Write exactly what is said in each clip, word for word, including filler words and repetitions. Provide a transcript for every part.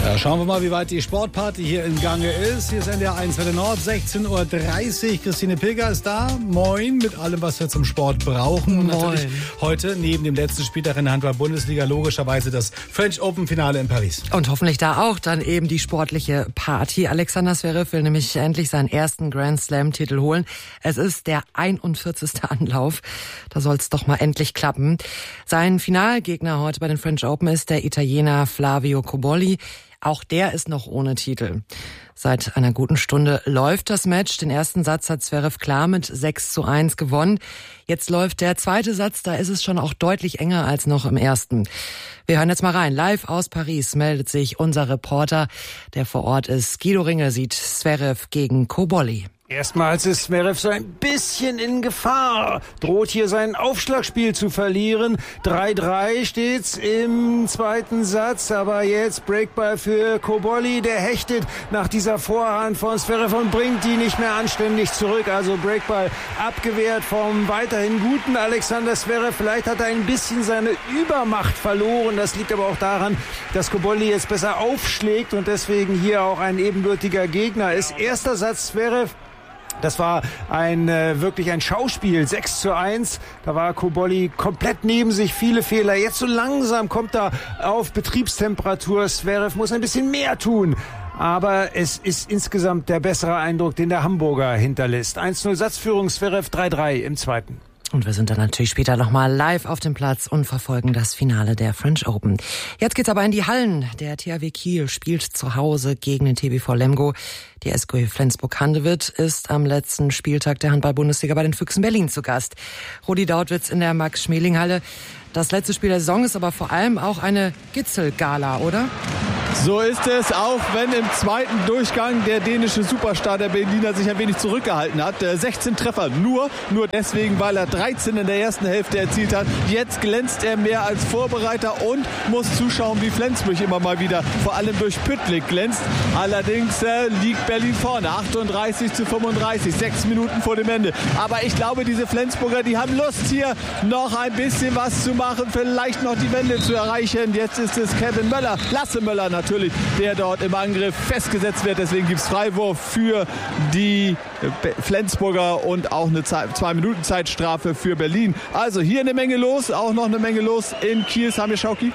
Ja, schauen wir mal, wie weit die Sportparty hier im Gange ist. Hier ist N D R eins Welle Nord, sechzehn Uhr dreißig. Christine Pilger ist da. Moin, mit allem, was wir zum Sport brauchen. Und natürlich heute neben dem letzten Spieltag in der Handball-Bundesliga logischerweise das French Open-Finale in Paris. Und hoffentlich da auch dann eben die sportliche Party. Alexander Zverev will nämlich endlich seinen ersten Grand Slam-Titel holen. Es ist der einundvierzigste Anlauf. Da soll es doch mal endlich klappen. Sein Finalgegner heute bei den French Open ist der Italiener Flavio Cobolli. Auch der ist noch ohne Titel. Seit einer guten Stunde läuft das Match. Den ersten Satz hat Zverev klar mit sechs zu eins gewonnen. Jetzt läuft der zweite Satz, da ist es schon auch deutlich enger als noch im ersten. Wir hören jetzt mal rein. Live aus Paris meldet sich unser Reporter, der vor Ort ist. Guido Ringe sieht Zverev gegen Cobolli. Erstmals ist Zverev so ein bisschen in Gefahr, droht hier sein Aufschlagspiel zu verlieren. drei drei steht's im zweiten Satz, aber jetzt Breakball für Cobolli, der hechtet nach dieser Vorhand von Zverev und bringt die nicht mehr anständig zurück. Also Breakball abgewehrt vom weiterhin guten Alexander Zverev. Vielleicht hat er ein bisschen seine Übermacht verloren. Das liegt aber auch daran, dass Cobolli jetzt besser aufschlägt und deswegen hier auch ein ebenbürtiger Gegner ist. Erster Satz Zverev. Das war ein äh, wirklich ein Schauspiel, sechs zu eins. Da war Cobolli komplett neben sich, viele Fehler. Jetzt so langsam kommt er auf Betriebstemperatur. Zverev muss ein bisschen mehr tun. Aber es ist insgesamt der bessere Eindruck, den der Hamburger hinterlässt. eins null Satzführung, Zverev drei drei im zweiten. Und wir sind dann natürlich später nochmal live auf dem Platz und verfolgen das Finale der French Open. Jetzt geht's aber in die Hallen. Der T H W Kiel spielt zu Hause gegen den T B V Lemgo. Die S G Flensburg-Handewitt ist am letzten Spieltag der Handball-Bundesliga bei den Füchsen Berlin zu Gast. Rudi Dautwitz in der Max-Schmeling-Halle. Das letzte Spiel der Saison ist aber vor allem auch eine Gitzel-Gala, oder? So ist es, auch wenn im zweiten Durchgang der dänische Superstar der Berliner sich ein wenig zurückgehalten hat. sechzehn Treffer nur, nur deswegen, weil er dreizehn in der ersten Hälfte erzielt hat. Jetzt glänzt er mehr als Vorbereiter und muss zuschauen, wie Flensburg immer mal wieder, vor allem durch Püttlik glänzt. Allerdings äh, liegt Berlin vorne, achtunddreißig zu fünfunddreißig, sechs Minuten vor dem Ende. Aber ich glaube, diese Flensburger, die haben Lust hier noch ein bisschen was zu machen, vielleicht noch die Wende zu erreichen. Jetzt ist es Kevin Möller, Lasse Möller natürlich, der dort im Angriff festgesetzt wird. Deswegen gibt es Freiwurf für die Flensburger und auch eine zwei Minuten Zeitstrafe für Berlin. Also hier eine Menge los, auch noch eine Menge los in Kiel. Samir Schauki?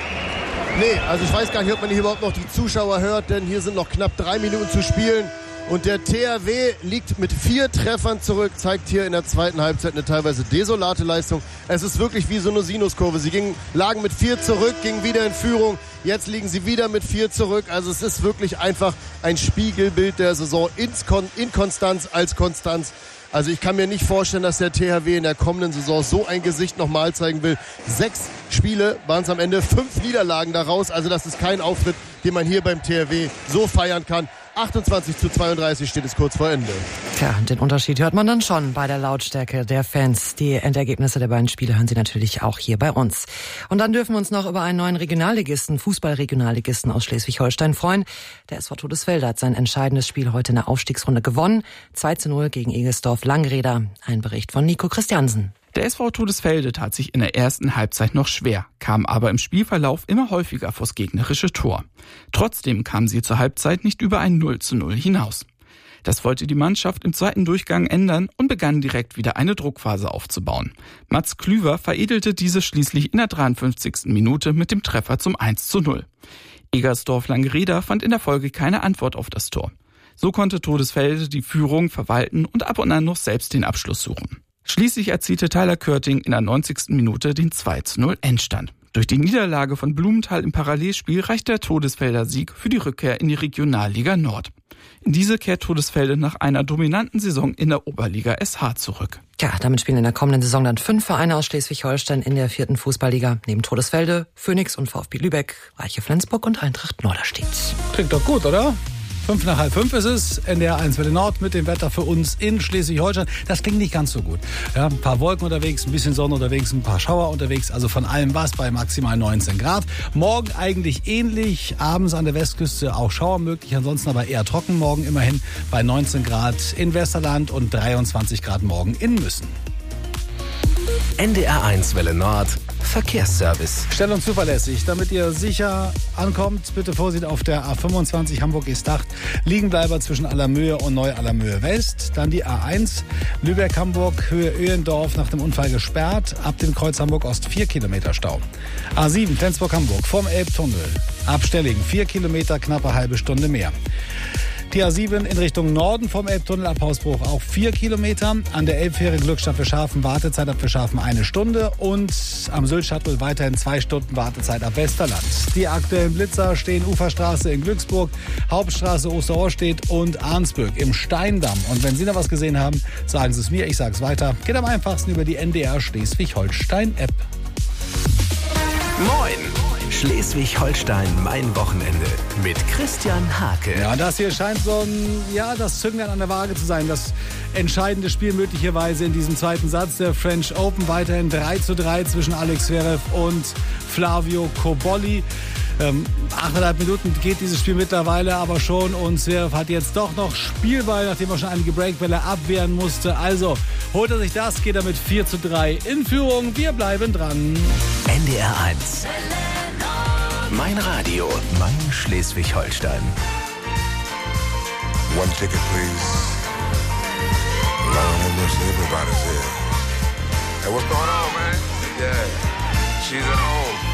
Nee, also ich weiß gar nicht, ob man hier überhaupt noch die Zuschauer hört, denn hier sind noch knapp drei Minuten zu spielen. Und der T H W liegt mit vier Treffern zurück, zeigt hier in der zweiten Halbzeit eine teilweise desolate Leistung. Es ist wirklich wie so eine Sinuskurve. Sie gingen, lagen mit vier zurück, gingen wieder in Führung. Jetzt liegen sie wieder mit vier zurück. Also es ist wirklich einfach ein Spiegelbild der Saison. Inkonstanz als Konstanz. Also ich kann mir nicht vorstellen, dass der T H W in der kommenden Saison so ein Gesicht nochmal zeigen will. Sechs Spiele waren es am Ende, fünf Niederlagen daraus. Also das ist kein Auftritt, den man hier beim T H W so feiern kann. achtundzwanzig zu zweiunddreißig steht es kurz vor Ende. Tja, den Unterschied hört man dann schon bei der Lautstärke der Fans. Die Endergebnisse der beiden Spiele hören Sie natürlich auch hier bei uns. Und dann dürfen wir uns noch über einen neuen Regionalligisten, Fußball-Regionalligisten aus Schleswig-Holstein freuen. Der S V Todesfelde hat sein entscheidendes Spiel heute in der Aufstiegsrunde gewonnen. zwei zu null gegen Egesdorf-Langreder. Ein Bericht von Nico Christiansen. Der S V Todesfelde tat sich in der ersten Halbzeit noch schwer, kam aber im Spielverlauf immer häufiger vors gegnerische Tor. Trotzdem kamen sie zur Halbzeit nicht über ein null zu null hinaus. Das wollte die Mannschaft im zweiten Durchgang ändern und begann direkt wieder eine Druckphase aufzubauen. Mats Klüver veredelte diese schließlich in der dreiundfünfzigsten Minute mit dem Treffer zum eins zu null. Egersdorf-Langreder fand in der Folge keine Antwort auf das Tor. So konnte Todesfelde die Führung verwalten und ab und an noch selbst den Abschluss suchen. Schließlich erzielte Tyler Körting in der neunzigsten Minute den zwei zu null Endstand. Durch die Niederlage von Blumenthal im Parallelspiel reicht der Todesfelder Sieg für die Rückkehr in die Regionalliga Nord. In diese kehrt Todesfelde nach einer dominanten Saison in der Oberliga S H zurück. Ja, damit spielen in der kommenden Saison dann fünf Vereine aus Schleswig-Holstein in der vierten Fußballliga. Neben Todesfelde, Phoenix und VfB Lübeck, Reiche Flensburg und Eintracht Norderstedt. Klingt doch gut, oder? Fünf nach halb fünf ist es, N D R eins Welle Nord mit dem Wetter für uns in Schleswig-Holstein. Das klingt nicht ganz so gut. Ja, ein paar Wolken unterwegs, ein bisschen Sonne unterwegs, ein paar Schauer unterwegs. Also von allem was bei maximal neunzehn Grad. Morgen eigentlich ähnlich, abends an der Westküste auch Schauer möglich. Ansonsten aber eher trocken morgen immerhin bei neunzehn Grad in Westerland und dreiundzwanzig Grad morgen in Müssen. N D R eins Welle Nord Verkehrsservice. Schnell und zuverlässig, damit ihr sicher ankommt. Bitte Vorsicht auf der A fünfundzwanzig Hamburg-Geesthacht. Liegenbleiber zwischen Allermöhe und Neu-Allermöhe West. Dann die A eins Lübeck-Hamburg, Höhe Öhendorf nach dem Unfall gesperrt. Ab dem Kreuz Hamburg-Ost vier Kilometer Stau. A sieben Flensburg-Hamburg vom Elbtunnel. Ab Stellingen vier Kilometer, knappe halbe Stunde mehr. Die A sieben in Richtung Norden vom Elbtunnel ab Hausbruch auch vier Kilometer. An der Elbfähre Glückstadt für Schafen Wartezeit ab für Schafen eine Stunde. Und am Sylt-Shuttle weiterhin zwei Stunden Wartezeit ab Westerland. Die aktuellen Blitzer stehen Uferstraße in Glücksburg, Hauptstraße Osterhorstedt und Arnsburg im Steindamm. Und wenn Sie noch was gesehen haben, sagen Sie es mir, ich sage es weiter. Geht am einfachsten über die N D R Schleswig-Holstein-App. Moin! Schleswig-Holstein, mein Wochenende mit Christian Hake. Ja, das hier scheint so ein, ja, das Zünglein an der Waage zu sein. Das entscheidende Spiel möglicherweise in diesem zweiten Satz der French Open. Weiterhin drei zu drei zwischen Alex Zverev und Flavio Cobolli. Ähm, achteinhalb Minuten geht dieses Spiel mittlerweile aber schon und Zverev hat jetzt doch noch Spielball, nachdem er schon einige Breakbälle abwehren musste. Also holt er sich das, geht er mit vier zu drei in Führung. Wir bleiben dran. N D R eins. Mein Radio, mein Schleswig-Holstein. One ticket, please. Lord have mercy, everybody's here. Hey, what's going on, man? Yeah, she's at home.